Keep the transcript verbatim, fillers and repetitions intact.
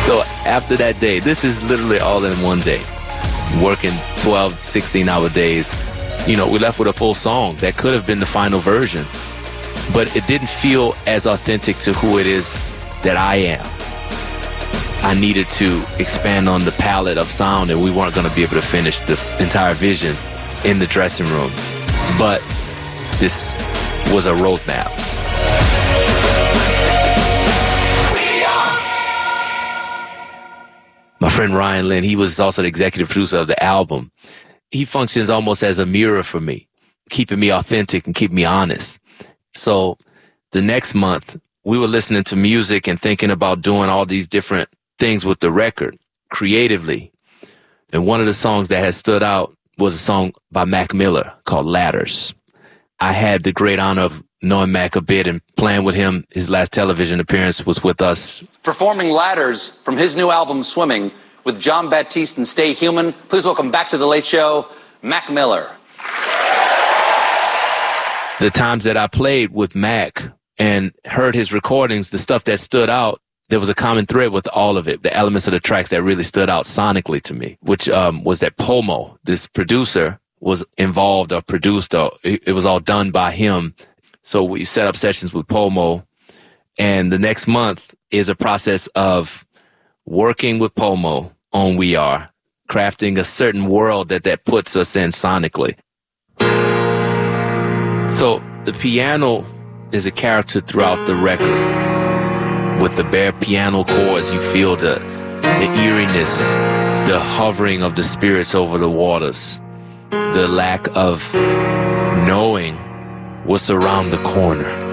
So after that day, this is literally all in one day, working twelve, sixteen hour days. You know, we left with a full song that could have been the final version, but it didn't feel as authentic to who it is that I am. I needed to expand on the palette of sound, and we weren't going to be able to finish the entire vision in the dressing room. But this was a roadmap. My friend Ryan Lynn, he was also the executive producer of the album. He functions almost as a mirror for me, keeping me authentic and keeping me honest. So the next month, we were listening to music and thinking about doing all these different things with the record creatively. And one of the songs that had stood out was a song by Mac Miller called Ladders. I had the great honor of knowing Mac a bit and playing with him. His last television appearance was with us. Performing Ladders from his new album, Swimming, with John Baptiste and Stay Human. Please welcome back to The Late Show, Mac Miller. The times that I played with Mac and heard his recordings, the stuff that stood out, there was a common thread with all of it, the elements of the tracks that really stood out sonically to me, which um, was that Pomo, this producer, was involved or produced, or it, it was all done by him. So we set up sessions with Pomo, and the next month is a process of working with Pomo on We Are, crafting a certain world that that puts us in sonically. So the piano is a character throughout the record. With the bare piano chords, you feel the, the eeriness, the hovering of the spirits over the waters, the lack of knowing what's around the corner.